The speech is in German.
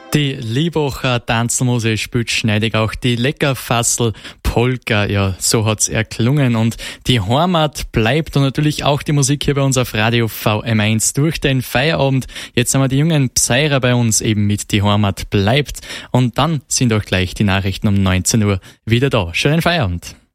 Die Liebacher Tanzelmuse spielt schneidig auch die Leckerfassel Polka, ja, so hat's erklungen. Und die Heimat bleibt und natürlich auch die Musik hier bei uns auf Radio VM1 durch den Feierabend. Jetzt haben wir die jungen Pseirer bei uns eben mit Die Heimat bleibt. Und dann sind auch gleich die Nachrichten um 19 Uhr wieder da. Schönen Feierabend.